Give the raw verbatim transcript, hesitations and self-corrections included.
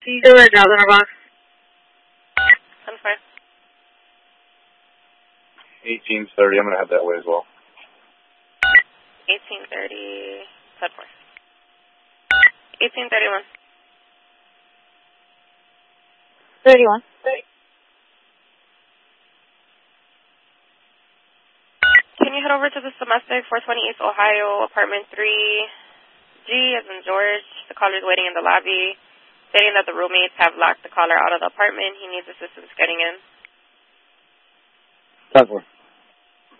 Can you do it now, Center box? ten four. eighteen thirty, I'm going to have that way as well. eighteen thirty, ten four. eighteen thirty-one. thirty-one. Can you head over to this domestic, four twenty East Ohio, apartment three G as in George. The caller's waiting in the lobby, stating that the roommates have locked the caller out of the apartment. He needs assistance getting in. ten four.